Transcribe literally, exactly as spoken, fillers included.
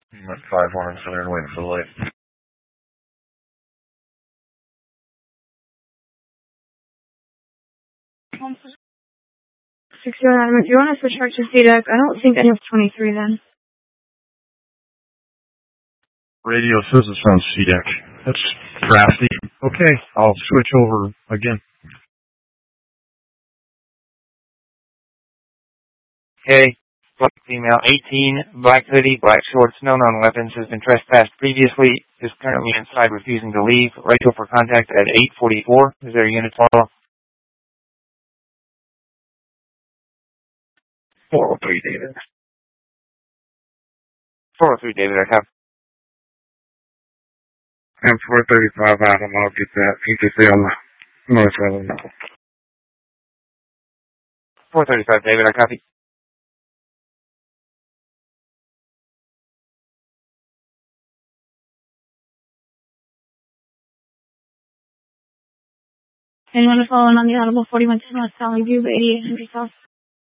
I'm at five one, so they're waiting for the light. six zero nine, do you want to switch back to C deck? I don't think any of twenty-three then. Radio says it's on C deck. That's drafty. Okay, I'll switch over again. Okay. Black female, eighteen, black hoodie, black shorts, no known weapons, has been trespassed previously, is currently inside refusing to leave. Right for contact at eight forty-four. Is there a unit follow? four oh three, David. four oh three, David, I have. I'm four thirty-five Adam, I'll get that. You can stay on the north island. four thirty-five, David, I copy. Anyone to follow on the Audible forty-one to South Valley View, eighty-eight hundred South?